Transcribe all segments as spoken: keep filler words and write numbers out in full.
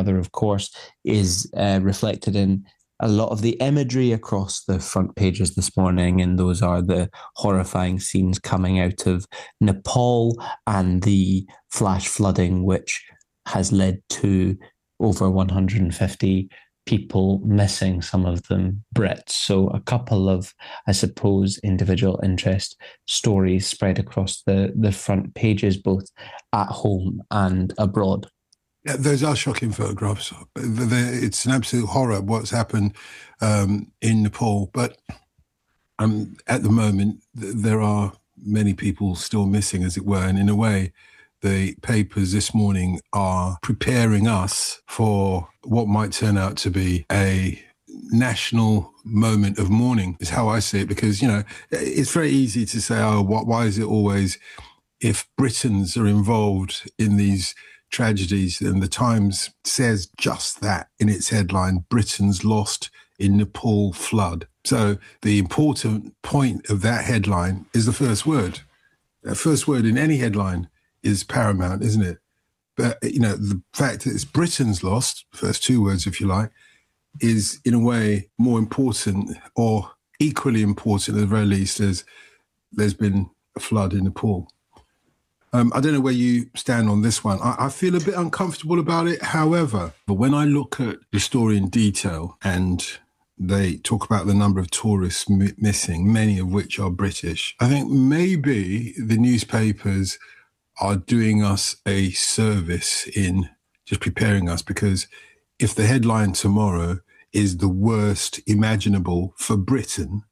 other, of course, is uh, reflected in a lot of the imagery across the front pages this morning, and those are the horrifying scenes coming out of Nepal and the flash flooding, which has led to over one hundred fifty people missing, some of them Brits. So a couple of, I suppose, individual interest stories spread across the, the front pages, both at home and abroad. Yeah, those are shocking photographs. It's an absolute horror what's happened um, in Nepal. But um, at the moment, there are many people still missing, as it were. And in a way, the papers this morning are preparing us for what might turn out to be a national moment of mourning, is how I see it. Because, you know, it's very easy to say, oh, what, why is it always, if Britons are involved in these tragedies, and the Times says just that in its headline, Britons lost in Nepal flood. So the important point of that headline is the first word. The first word in any headline is paramount, isn't it? But, you know, the fact that it's Britons lost, first two words, if you like, is in a way more important, or equally important at the very least, as there's been a flood in Nepal. Um, I don't know where you stand on this one. I, I feel a bit uncomfortable about it. However, but when I look at the story in detail, and they talk about the number of tourists m- missing, many of which are British, I think maybe the newspapers are doing us a service in just preparing us, because if the headline tomorrow is the worst imaginable for Britain,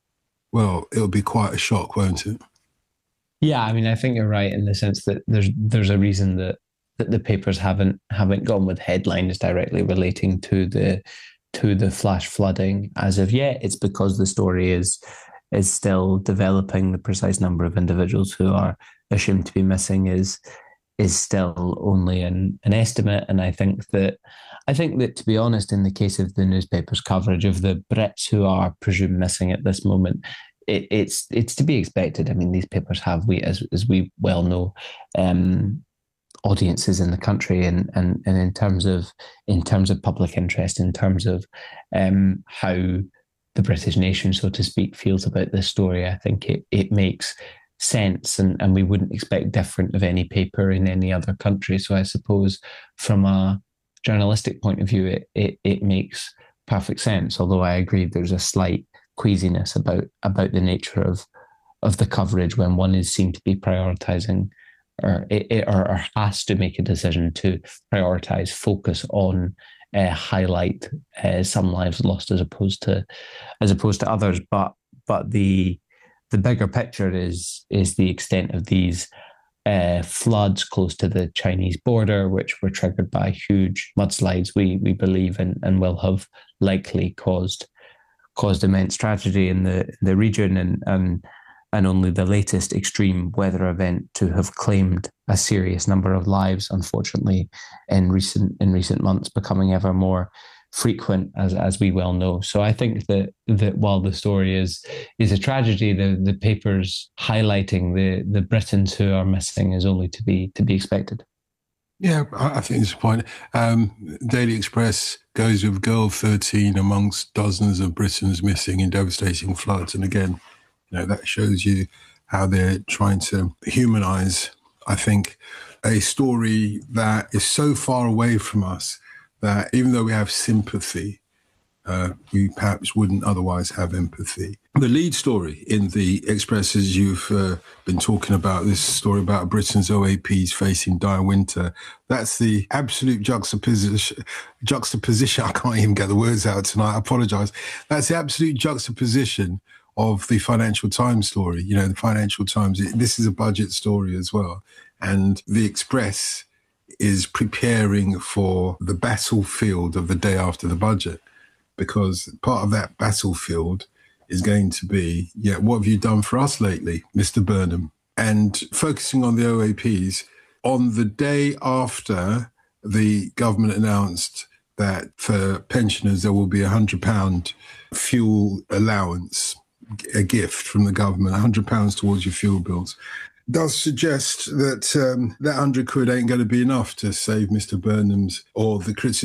well, it'll be quite a shock, won't it? Yeah, I mean, I think you're right in the sense that there's there's a reason that, that the papers haven't haven't gone with headlines directly relating to the to the flash flooding as of yet. It's because the story is is still developing. The precise number of individuals who are assumed to be missing is is still only an, an estimate. And I think that I think that to be honest, in the case of the newspapers' coverage of the Brits who are presumed missing at this moment, It, it's it's to be expected. I mean, these papers have, we as as we well know, um, audiences in the country, and and and in terms of in terms of public interest, in terms of um, how the British nation, so to speak, feels about this story, I think it it makes sense, and and we wouldn't expect different of any paper in any other country. So I suppose from a journalistic point of view, it it, it makes perfect sense. Although I agree, there's a slight queasiness about about the nature of of the coverage when one is seen to be prioritizing, or it, or, or has to make a decision to prioritize, focus on, uh, highlight uh, some lives lost as opposed to as opposed to others. But but the the bigger picture is is the extent of these uh, floods close to the Chinese border, which were triggered by huge mudslides. We we believe and and will have likely caused. caused immense tragedy in the the region, and and and only the latest extreme weather event to have claimed a serious number of lives, unfortunately, in recent in recent months, becoming ever more frequent, as as we well know. So I think that that while the story is is a tragedy, the the papers highlighting the the Britons who are missing is only to be to be expected. Yeah, I think it's a point. Um, Daily Express goes with girl thirteen amongst dozens of Britons missing in devastating floods. And again, you know, that shows you how they're trying to humanize, I think, a story that is so far away from us that even though we have sympathy, uh, we perhaps wouldn't otherwise have empathy. The lead story in the Express, as you've uh, been talking about, this story about Britain's O A Ps facing dire winter, that's the absolute juxtaposition, juxtaposition, I can't even get the words out tonight, I apologise. That's the absolute juxtaposition of the Financial Times story. You know, the Financial Times, it, this is a budget story as well. And the Express is preparing for the battlefield of the day after the budget, because part of that battlefield is going to be, yeah, what have you done for us lately, Mister Burnham? And focusing on the O A Ps, on the day after the government announced that for pensioners there will be a one hundred pounds fuel allowance, a gift from the government, one hundred pounds towards your fuel bills, does suggest that um, that one hundred quid ain't going to be enough to save Mister Burnham's, or the criticism